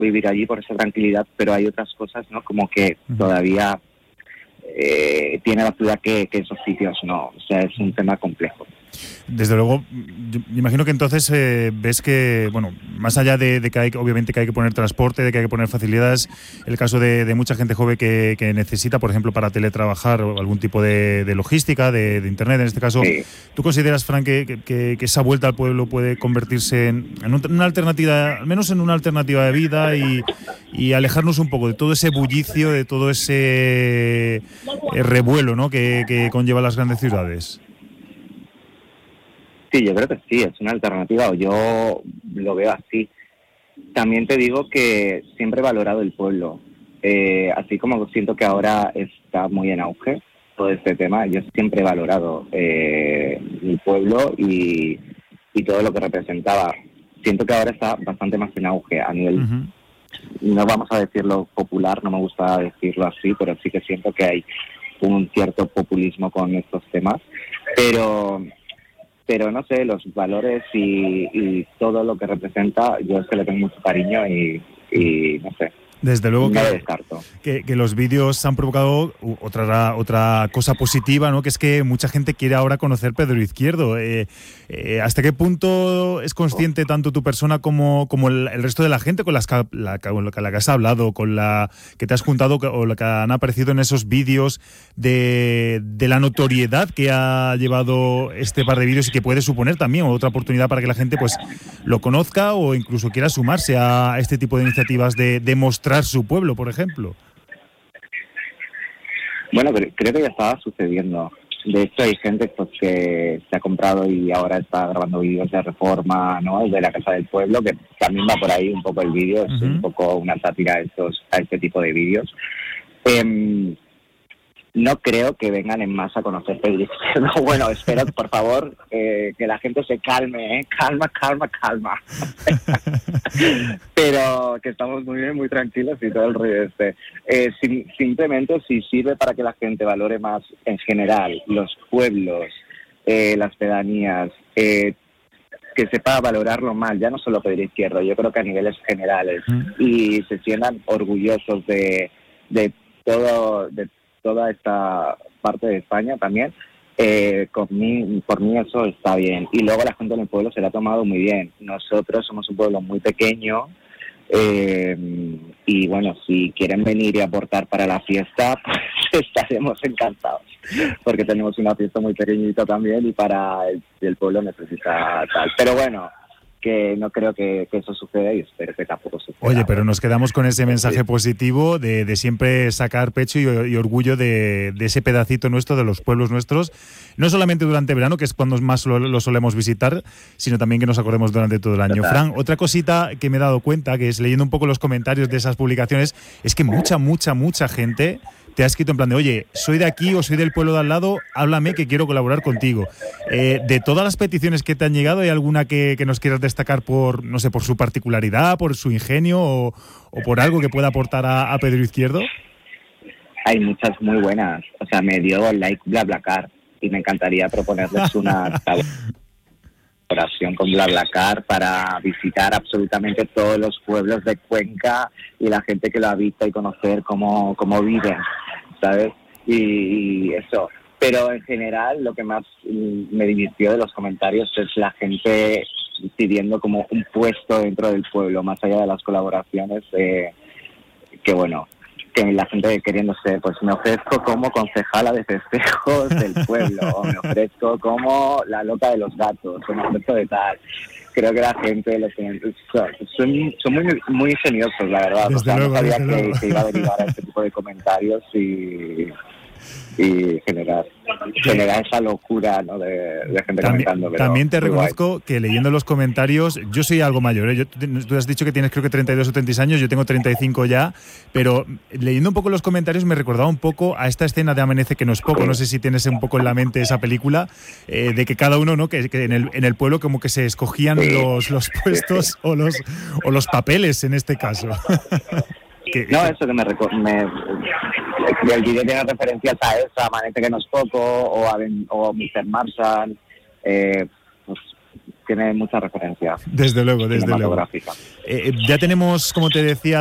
vivir allí por esa tranquilidad, pero hay otras cosas, ¿no? Como que todavía tiene la ciudad que esos sitios no. O sea, es un tema complejo. Desde luego, yo imagino que entonces ves que, bueno, más allá de que obviamente que hay que poner transporte, de que hay que poner facilidades, el caso de mucha gente joven que necesita, por ejemplo, para teletrabajar o algún tipo de logística, de internet en este caso, Sí. ¿tú consideras, Fran, que esa vuelta al pueblo puede convertirse en una alternativa, al menos en una alternativa de vida y alejarnos un poco de todo ese bullicio, de todo ese revuelo, ¿no?, que conlleva las grandes ciudades? Sí, yo creo que sí, es una alternativa, o yo lo veo así. También te digo que siempre he valorado el pueblo, así como siento que ahora está muy en auge todo este tema. Yo siempre he valorado mi pueblo y todo lo que representaba. Siento que ahora está bastante más en auge a nivel, no vamos a decirlo popular, no me gusta decirlo así, pero sí que siento que hay un cierto populismo con estos temas, pero no sé, los valores y todo lo que representa, yo es que le tengo mucho cariño y no sé. Desde luego no lo descarto. Que los vídeos han provocado otra cosa positiva, ¿no?, que es que mucha gente quiere ahora conocer Pedro Izquierdo. ¿Hasta qué punto es consciente tanto tu persona como el resto de la gente con la que has hablado, con la que te has juntado o la que han aparecido en esos vídeos de la notoriedad que ha llevado este par de vídeos y que puede suponer también otra oportunidad para que la gente pues lo conozca o incluso quiera sumarse a este tipo de iniciativas de mostrar su pueblo, por ejemplo? Bueno, creo que ya estaba sucediendo. De hecho, hay gente pues que se ha comprado y ahora está grabando vídeos de reforma, ¿no?, de la Casa del Pueblo, que también va por ahí un poco el vídeo, es un poco una sátira a este tipo de vídeos. No creo que vengan en masa a conocer Pedro Izquierdo. Bueno, espero, por favor, que la gente se calme, calma. Pero que estamos muy bien, muy tranquilos y todo el rollo simplemente si sirve para que la gente valore más en general los pueblos, las pedanías, que sepa valorarlo mal, ya no solo Pedro Izquierdo, yo creo que a niveles generales, y se sientan orgullosos de toda esta parte de España también, por mí eso está bien. Y luego la gente en el pueblo se lo ha tomado muy bien. Nosotros somos un pueblo muy pequeño, y bueno, si quieren venir y aportar para la fiesta, pues estaremos encantados, porque tenemos una fiesta muy pequeñita también y para el pueblo necesita tal. Pero bueno, que no creo que eso suceda y espero que tampoco suceda. Oye, pero nos quedamos con ese mensaje positivo de siempre sacar pecho y orgullo de ese pedacito nuestro, de los pueblos nuestros, no solamente durante verano, que es cuando más lo solemos visitar, sino también que nos acordemos durante todo el año. Fran, otra cosita que me he dado cuenta, que es leyendo un poco los comentarios de esas publicaciones, es que mucha gente te ha escrito en plan de, oye, soy de aquí o soy del pueblo de al lado, háblame que quiero colaborar contigo. De todas las peticiones que te han llegado, ¿hay alguna que nos quieras destacar por, no sé, por su particularidad, por su ingenio o por algo que pueda aportar a Pedro Izquierdo? Hay muchas muy buenas. O sea, me dio like BlaBlaCar y me encantaría proponerles una colaboración con BlaBlaCar para visitar absolutamente todos los pueblos de Cuenca y la gente que lo habita y conocer cómo viven, ¿sabes? Y eso. Pero en general lo que más me divirtió de los comentarios es la gente pidiendo como un puesto dentro del pueblo, más allá de las colaboraciones, que bueno, que la gente queriendo ser, pues me ofrezco como concejala de festejos del pueblo, o me ofrezco como la loca de los gatos, o me ofrezco de tal. Creo que la gente son muy ingeniosos, la verdad. Desde o sea, luego, no sabía que iba a derivar a este tipo de comentarios y generar esa locura, ¿no?, de gente comentando. Pero también te reconozco que leyendo los comentarios, yo soy algo mayor, ¿eh? Tú has dicho que tienes creo que 32 o 36 años, yo tengo 35 ya, pero leyendo un poco los comentarios me recordaba un poco a esta escena de Amanece que no es poco, no sé si tienes un poco en la mente esa película, de que cada uno, ¿no?, que en el pueblo como que se escogían los puestos o los papeles en este caso. No, eso que el vídeo tiene referencias a esa, Amanece que no es poco, o Mr. Marshall, pues tiene mucha referencia Desde luego. cinematográfica. Ya tenemos, como te decía,